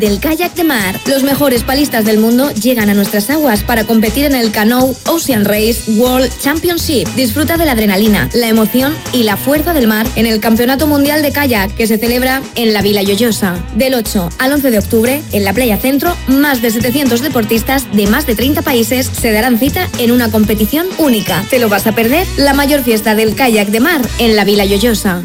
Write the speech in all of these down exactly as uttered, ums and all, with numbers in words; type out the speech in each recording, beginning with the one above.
Del kayak de mar. Los mejores palistas del mundo llegan a nuestras aguas para competir en el Canoe Ocean Race World Championship. Disfruta de la adrenalina, la emoción y la fuerza del mar en el Campeonato Mundial de Kayak que se celebra en la Vila Lloyosa. Del ocho al once de octubre, en la Playa Centro, más de setecientos deportistas de más de treinta países se darán cita en una competición única. ¿Te lo vas a perder? La mayor fiesta del kayak de mar en la Vila Lloyosa.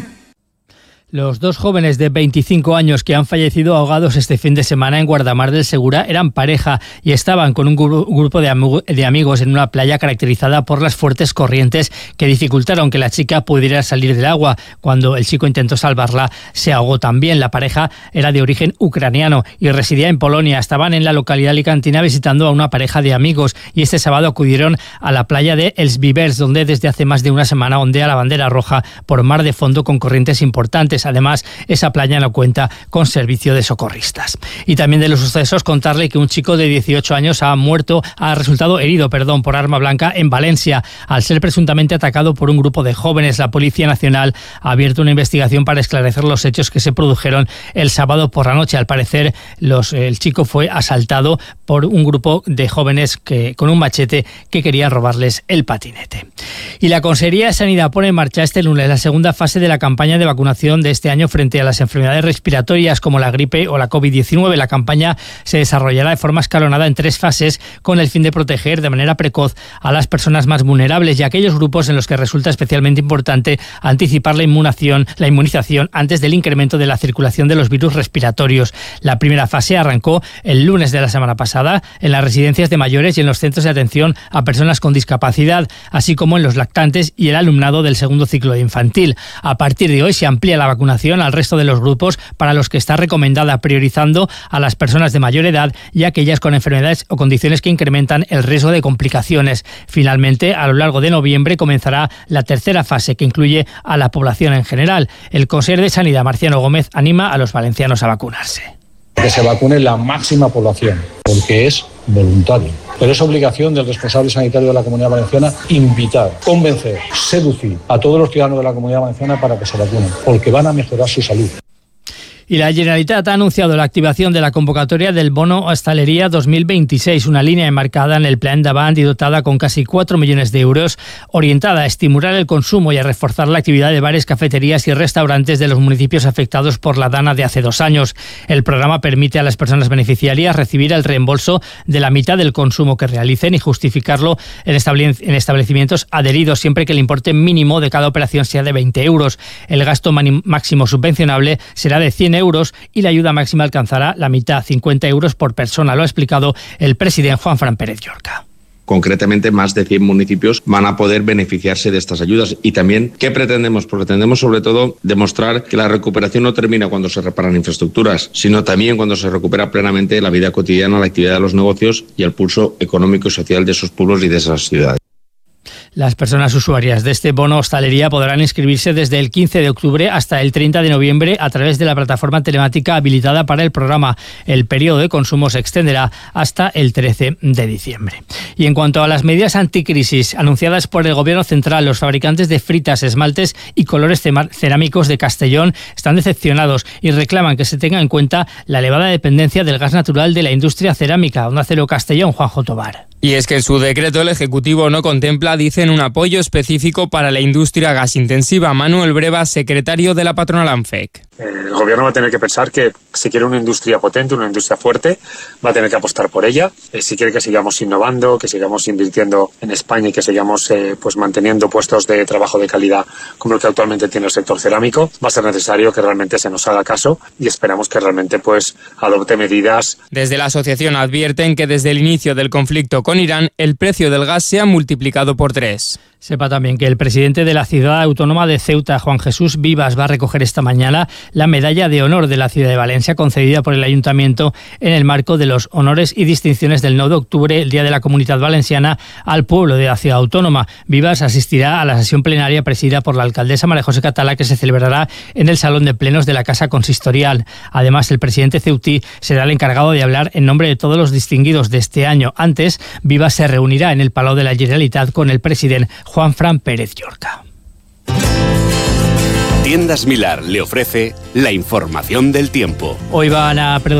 Los dos jóvenes de veinticinco años que han fallecido ahogados este fin de semana en Guardamar del Segura eran pareja y estaban con un gru- grupo de, am- de amigos en una playa caracterizada por las fuertes corrientes que dificultaron que la chica pudiera salir del agua. Cuando el chico intentó salvarla, se ahogó también. La pareja era de origen ucraniano y residía en Polonia. Estaban en la localidad alicantina visitando a una pareja de amigos y este sábado acudieron a la playa de Els Vivers, donde desde hace más de una semana ondea la bandera roja por mar de fondo con corrientes importantes. Además, esa playa no cuenta con servicio de socorristas. Y también de los sucesos, contarle que un chico de dieciocho años ha muerto, ha resultado herido, perdón, por arma blanca en Valencia, al ser presuntamente atacado por un grupo de jóvenes. La Policía Nacional ha abierto una investigación para esclarecer los hechos que se produjeron el sábado por la noche. Al parecer, los, el chico fue asaltado por un grupo de jóvenes que, con un machete que querían robarles el patinete. Y la Consejería de Sanidad pone en marcha este lunes la segunda fase de la campaña de vacunación de este año frente a las enfermedades respiratorias como la gripe o la covid diecinueve. La campaña se desarrollará de forma escalonada en tres fases con el fin de proteger de manera precoz a las personas más vulnerables y a aquellos grupos en los que resulta especialmente importante anticipar la inmunización, la inmunización antes del incremento de la circulación de los virus respiratorios. La primera fase arrancó el lunes de la semana pasada en las residencias de mayores y en los centros de atención a personas con discapacidad, así como en los lactantes y el alumnado del segundo ciclo de infantil. A partir de hoy se amplía la vacunación al resto de los grupos para los que está recomendada, priorizando a las personas de mayor edad y aquellas con enfermedades o condiciones que incrementan el riesgo de complicaciones. Finalmente, a lo largo de noviembre comenzará la tercera fase, que incluye a la población en general. El consejero de Sanidad, Marciano Gómez, anima a los valencianos a vacunarse. Que se vacune la máxima población, porque es voluntario. Pero es obligación del responsable sanitario de la Comunidad Valenciana invitar, convencer, seducir a todos los ciudadanos de la Comunidad Valenciana para que se vacunen, porque van a mejorar su salud. Y la Generalitat ha anunciado la activación de la convocatoria del Bono Hostalería dos mil veintiséis, una línea enmarcada en el Plan d'Avant y dotada con casi cuatro millones de euros, orientada a estimular el consumo y a reforzar la actividad de bares, cafeterías y restaurantes de los municipios afectados por la Dana de hace dos años. El programa permite a las personas beneficiarias recibir el reembolso de la mitad del consumo que realicen y justificarlo en establecimientos adheridos, siempre que el importe mínimo de cada operación sea de veinte euros. El gasto máximo subvencionable será de cien euros y la ayuda máxima alcanzará la mitad, cincuenta euros por persona. Lo ha explicado el presidente Juanfran Pérez Llorca. Concretamente, más de cien municipios van a poder beneficiarse de estas ayudas. Y también, ¿qué pretendemos? Pretendemos, sobre todo, demostrar que la recuperación no termina cuando se reparan infraestructuras, sino también cuando se recupera plenamente la vida cotidiana, la actividad de los negocios y el pulso económico y social de esos pueblos y de esas ciudades. Las personas usuarias de este bono hostelería podrán inscribirse desde el quince de octubre hasta el treinta de noviembre a través de la plataforma telemática habilitada para el programa. El periodo de consumo se extenderá hasta el trece de diciembre. Y en cuanto a las medidas anticrisis anunciadas por el Gobierno central, los fabricantes de fritas, esmaltes y colores cerámicos de Castellón están decepcionados y reclaman que se tenga en cuenta la elevada dependencia del gas natural de la industria cerámica. Onda Cero Castellón, Juanjo Tobar. Y es que en su decreto el Ejecutivo no contempla, dicen, un apoyo específico para la industria gasintensiva. Manuel Breva, secretario de la patronal ANFEC. El gobierno va a tener que pensar que si quiere una industria potente, una industria fuerte, va a tener que apostar por ella. Eh, si quiere que sigamos innovando, que sigamos invirtiendo en España y que sigamos eh, pues manteniendo puestos de trabajo de calidad como el que actualmente tiene el sector cerámico, va a ser necesario que realmente se nos haga caso y esperamos que realmente pues adopte medidas. Desde la asociación advierten que desde el inicio del conflicto con Irán, el precio del gas se ha multiplicado por tres. Sepa también que el presidente de la ciudad autónoma de Ceuta, Juan Jesús Vivas, va a recoger esta mañana la medalla de honor de la ciudad de Valencia concedida por el ayuntamiento en el marco de los honores y distinciones del nueve de octubre, el Día de la Comunidad Valenciana, al pueblo de la ciudad autónoma. Vivas asistirá a la sesión plenaria presidida por la alcaldesa María José Catalá, que se celebrará en el Salón de Plenos de la Casa Consistorial. Además, el presidente ceutí será el encargado de hablar en nombre de todos los distinguidos de este año. Antes, Vivas se reunirá en el Palau de la Generalitat con el presidente Juanfran Pérez Llorca. Tiendas Milar le ofrece la información del tiempo. Hoy van a